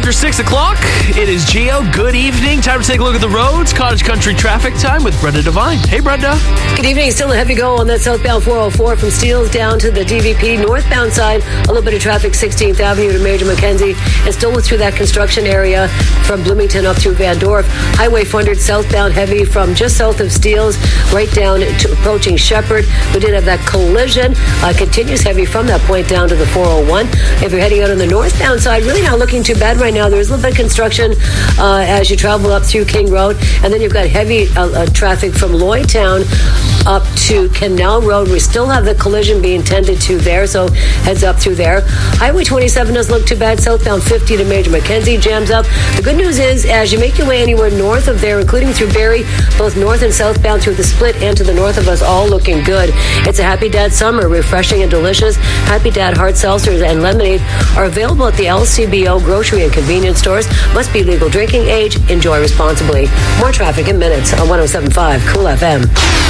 after 6 o'clock. It is Geo. Good evening. Time to take a look at the roads. Cottage Country traffic time with Brenda Devine. Hey, Brenda. Good evening. Still a heavy go on that southbound 404 from Steeles down to the DVP. Northbound side, a little bit of traffic, 16th Avenue to Major Mackenzie. And still through that construction area from Bloomington up through Van Dorp. Highway 400 southbound heavy from just south of Steeles right down to approaching Shepherd. We did have that collision. Continues heavy from that point down to the 401. If you're heading out on the northbound side, really not looking too bad right now. There's a little bit of construction as you travel up through King Road. And then you've got heavy traffic from Lloydtown up to Canal Road. We still have the collision being tended to there, so heads up through there. Highway 27 doesn't look too bad. Southbound 50 to Major Mackenzie jams up. The good news is, as you make your way anywhere north of there, including through Barrie, both north and southbound through the split and to the north of us, all looking good. It's a Happy Dad summer, refreshing and delicious. Happy Dad hard seltzers and lemonade are available at the LCBO grocery and convenience stores. Must be legal drinking age. Enjoy responsibly. More traffic in minutes on 107.5 Cool FM.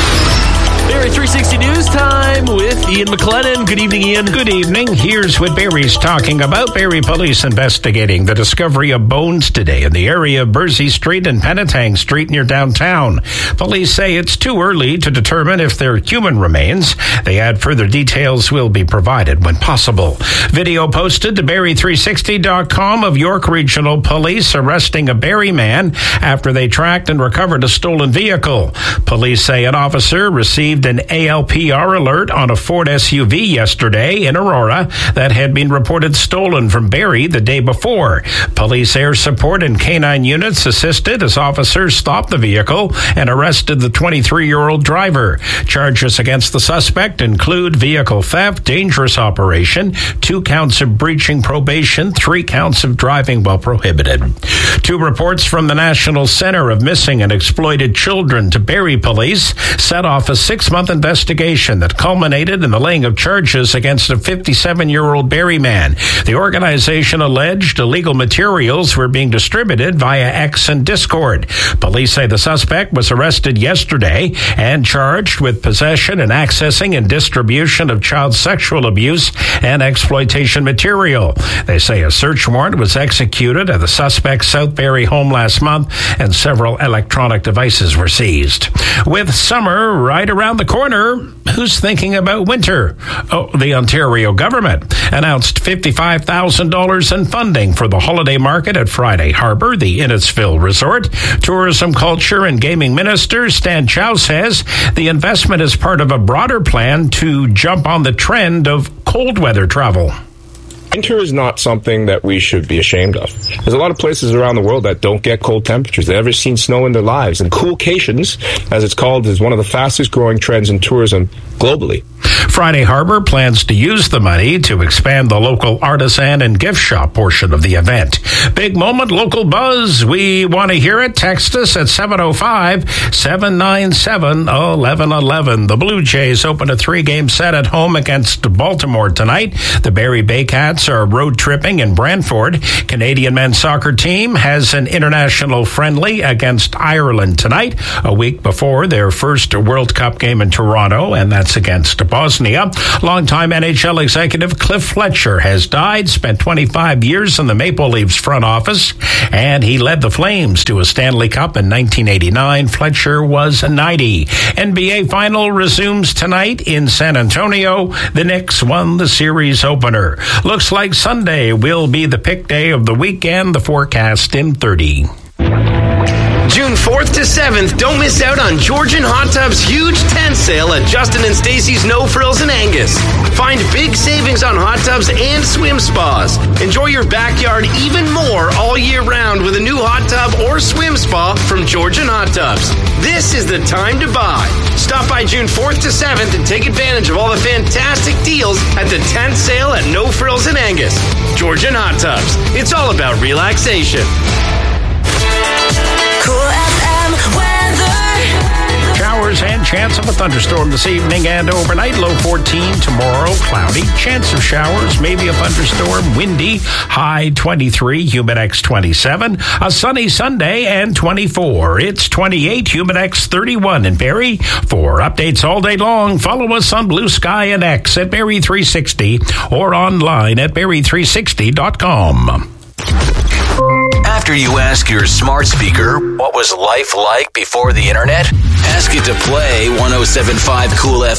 Barrie 360 News Time with Ian McLennan. Good evening, Ian. Good evening. Here's what Barrie's talking about. Barrie police investigating the discovery of bones today in the area of Bursey Street and Penetang Street near downtown. Police say it's too early to determine if they're human remains. They add further details will be provided when possible. Video posted to Barrie360.com of York Regional Police arresting a Barrie man after they tracked and recovered a stolen vehicle. Police say an officer received an ALPR alert on a Ford SUV yesterday in Aurora that had been reported stolen from Barrie the day before. Police air support and canine units assisted as officers stopped the vehicle and arrested the 23-year-old driver. Charges against the suspect include vehicle theft, dangerous operation, 2 counts of breaching probation, 3 counts of driving while prohibited. 2 reports from the National Center of Missing and Exploited Children to Barrie police set off a 6-month investigation that culminated in the laying of charges against a 57-year-old Barrie man. The organization alleged illegal materials were being distributed via X and Discord. Police say the suspect was arrested yesterday and charged with possession and accessing and distribution of child sexual abuse and exploitation material. They say a search warrant was executed at the suspect's South Barrie home last month and several electronic devices were seized. With summer right around the corner, who's thinking about winter? Oh, the Ontario government announced $55,000 in funding for the holiday market at Friday Harbour, the Innisfil Resort. Tourism, Culture and Gaming Minister Stan Chow says the investment is part of a broader plan to jump on the trend of cold weather travel. Winter is not something that we should be ashamed of. There's a lot of places around the world that don't get cold temperatures. They've never seen snow in their lives. And coolcations, as it's called, is one of the fastest growing trends in tourism globally. Friday Harbour plans to use the money to expand the local artisan and gift shop portion of the event. Big moment, local buzz. We want to hear it. Text us at 705-797-1111. The Blue Jays open a 3-game set at home against Baltimore tonight. The Barrie Baycats are road tripping in Brantford. Canadian men's soccer team has an international friendly against Ireland tonight, a week before their first World Cup game in Toronto, and that's against Bosnia. Longtime NHL executive Cliff Fletcher has died, spent 25 years in the Maple Leafs front office, and he led the Flames to a Stanley Cup in 1989. Fletcher was 90. NBA final resumes tonight in San Antonio. The Knicks won the series opener. Looks like Sunday will be the pick day of the weekend. The forecast in 30. June 4th to 7th, don't miss out on Georgian Hot Tub's huge tent sale at Justin and Stacy's No Frills in Angus. Find big savings on hot tubs and swim spas. Enjoy your backyard even more all year round with a new hot tub or swim spa from Georgian Hot Tubs. This is the time to buy. Stop by June 4th to 7th and take advantage of all the fantastic deals at the tent sale at No Frills in Angus. Georgian Hot Tubs. It's all about relaxation. Cool FM weather. Showers and chance of a thunderstorm this evening and overnight. Low 14 tomorrow, cloudy. Chance of showers, maybe a thunderstorm, windy. High 23, Humidex 27. A sunny Sunday and 24. It's 28, Humidex 31 in Barrie. For updates all day long, follow us on Blue Sky and X at Barrie360 or online at Barrie360.com. After you ask your smart speaker, what was life like before the internet? Ask it to play 107.5 Cool FM.